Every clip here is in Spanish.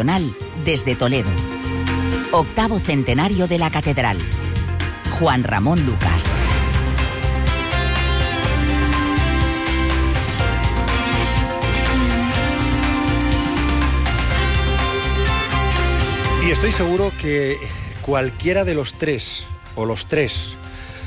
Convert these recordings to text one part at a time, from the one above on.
Nacional desde Toledo. 8º centenario de la Catedral. Juan Ramón Lucas. Y estoy seguro que cualquiera de los tres, o los tres,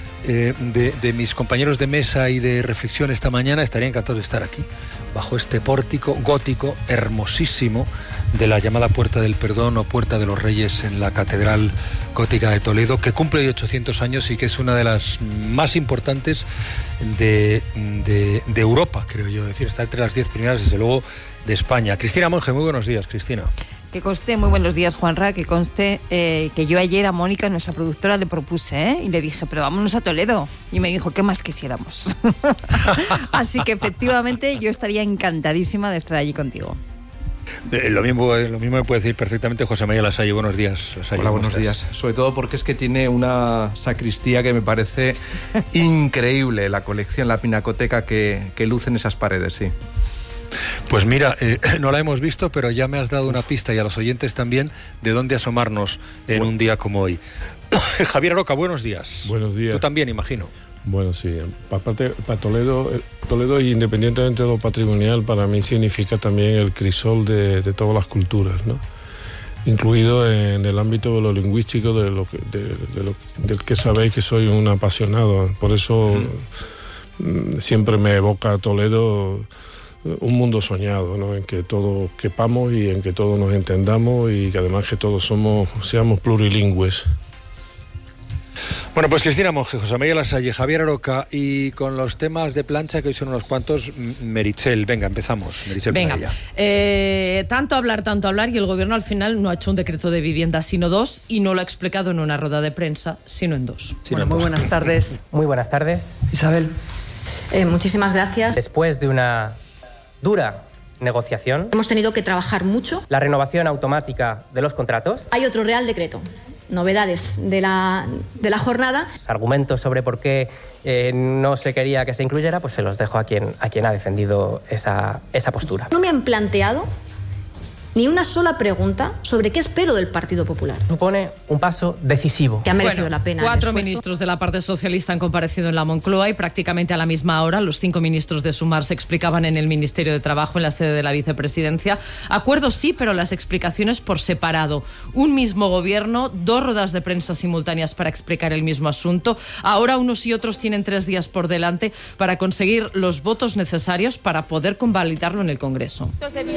de mis compañeros de mesa y de reflexión esta mañana estaría encantado de estar aquí, bajo este pórtico gótico hermosísimo de la llamada Puerta del Perdón o Puerta de los Reyes en la Catedral Gótica de Toledo, que cumple hoy 800 años y que es una de las más importantes de Europa, creo yo. Es decir, está entre las 10 primeras, desde luego, de España. Cristina Monge, muy buenos días, Cristina. Que conste, muy buenos días, Juanra, que conste que yo ayer a Mónica, nuestra productora, le propuse, y le dije, pero vámonos a Toledo. Y me dijo, ¿qué más quisiéramos? Así que efectivamente yo estaría encantadísima de estar allí contigo. Lo mismo me puede decir perfectamente José María Lasalle. Buenos días, Lasalle. Hola, buenos días. Sobre todo porque es que tiene una sacristía que me parece increíble, la colección, la pinacoteca que luce en esas paredes, sí. Pues mira, no la hemos visto, pero ya me has dado una pista, y a los oyentes también, de dónde asomarnos en un día como hoy. Javier Aroca, buenos días. Buenos días. Tú también, imagino. Bueno, sí. Aparte, para Toledo, independientemente de lo patrimonial, para mí significa también el crisol de todas las culturas, ¿no? Incluido en el ámbito de lo lingüístico, del que sabéis que soy un apasionado. Por eso siempre me evoca Toledo un mundo soñado, ¿no? En que todos quepamos y en que todos nos entendamos y que además que todos seamos plurilingües. Bueno, pues Cristina Monge, José María Lasalle, Javier Aroca, y con los temas de plancha, que hoy son unos cuantos, Meritxell. Venga, empezamos. Meritxell, venga. Tanto hablar, y el gobierno al final no ha hecho un decreto de vivienda, sino dos, y no lo ha explicado en una rueda de prensa, sino en dos. Muy buenas tardes. Muy buenas tardes. Isabel. Muchísimas gracias. Después de una dura negociación, hemos tenido que trabajar mucho. La renovación automática de los contratos. Hay otro Real Decreto. Novedades de la jornada. Argumentos sobre por qué no se quería que se incluyera, pues se los dejo a quien ha defendido esa postura. No me han planteado ni una sola pregunta sobre qué espero del Partido Popular. Supone un paso decisivo. Que ha merecido la pena. 4 ministros de la parte socialista han comparecido en la Moncloa y prácticamente a la misma hora los 5 ministros de Sumar se explicaban en el Ministerio de Trabajo, en la sede de la vicepresidencia. Acuerdos sí, pero las explicaciones por separado. Un mismo gobierno, 2 ruedas de prensa simultáneas para explicar el mismo asunto. Ahora unos y otros tienen 3 días por delante para conseguir los votos necesarios para poder convalidarlo en el Congreso.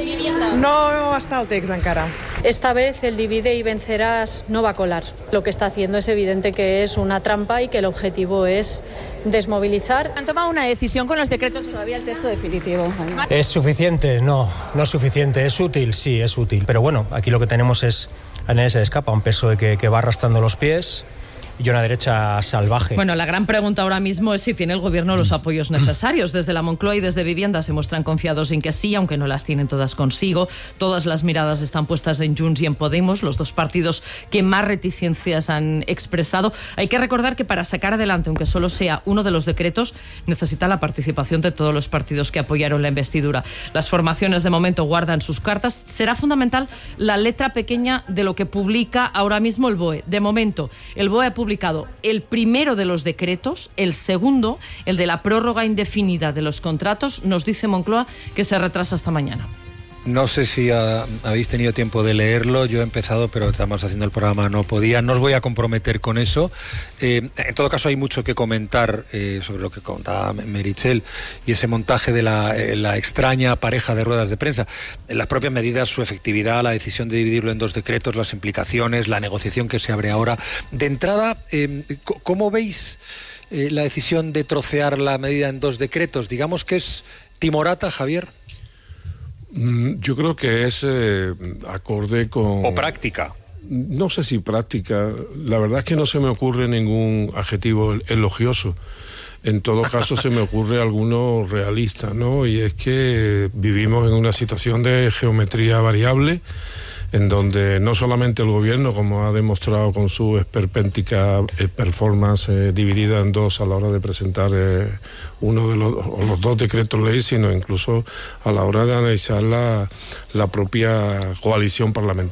No està el text encara. Esta vez el divide y vencerás no va a colar. Lo que está haciendo es evidente que es una trampa y que el objetivo es desmovilizar. ¿Han tomado una decisión con los decretos todavía el texto definitivo? ¿Es suficiente? No es suficiente. ¿Es útil? Sí, es útil. Pero bueno, aquí lo que tenemos es a nadie se le escapa, un PSOE que va arrastrando los pies y una derecha salvaje. Bueno, la gran pregunta ahora mismo es si tiene el gobierno los apoyos necesarios. Desde la Moncloa y desde Vivienda se muestran confiados en que sí, aunque no las tienen todas consigo. Todas las miradas están puestas en Junts y en Podemos, los dos partidos que más reticencias han expresado. Hay que recordar que para sacar adelante, aunque solo sea uno de los decretos, necesita la participación de todos los partidos que apoyaron la investidura. Las formaciones de momento guardan sus cartas. Será fundamental la letra pequeña de lo que publica ahora mismo el BOE. De momento, el BOE ha publicado el primero de los decretos, el segundo, el de la prórroga indefinida de los contratos, nos dice Moncloa que se retrasa hasta mañana. No sé si habéis tenido tiempo de leerlo. Yo he empezado, pero estamos haciendo el programa, no podía. No os voy a comprometer con eso. En todo caso, hay mucho que comentar sobre lo que contaba Meritxell y ese montaje de la extraña pareja de ruedas de prensa. Las propias medidas, su efectividad, la decisión de dividirlo en 2 decretos, las implicaciones, la negociación que se abre ahora. De entrada, ¿cómo veis la decisión de trocear la medida en 2 decretos? Digamos que es timorata, Javier. Yo creo que es acorde con... ¿O práctica? No sé si práctica. La verdad es que no se me ocurre ningún adjetivo elogioso. En todo caso se me ocurre alguno realista, ¿no? Y es que vivimos en una situación de geometría variable, en donde no solamente el gobierno, como ha demostrado con su esperpéntica performance dividida en 2 a la hora de presentar uno de los 2 decretos ley, sino incluso a la hora de analizar la propia coalición parlamentaria.